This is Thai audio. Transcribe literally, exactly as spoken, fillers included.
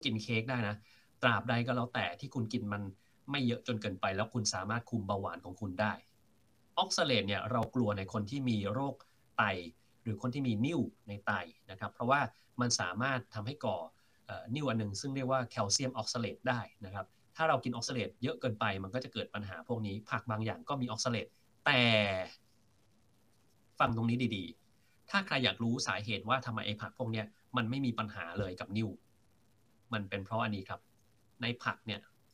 กินเค้กได้นะตราบใดก็แล้วแต่ที่คุณกินมันไม่เยอะจนเกินไปแล้วคุณสามารถคุมเบาหวานของคุณได้ออกซาเลตเนี่ยเรากลัวในคนที่มีโรคไตหรือคนที่มีนิ่วในไตนะครับเพราะว่ามันสามารถทำให้ก่อนิ่วอันหนึ่งซึ่งเรียกว่าแคลเซียมออกซาเลตได้นะครับถ้าเรากินออกซาเลตเยอะเกินไปมันก็จะเกิดปัญหาพวกนี้ผักบางอย่างก็มีออกซาเลตแต่ฟังตรงนี้ดีๆถ้าใครอยากรู้สาเหตุว่าทำไมไอ้ผักพวกนี้มันไม่มีปัญหาเลยกับนิ่วมันเป็นเพราะอันนี้ครับในผักเนี่ย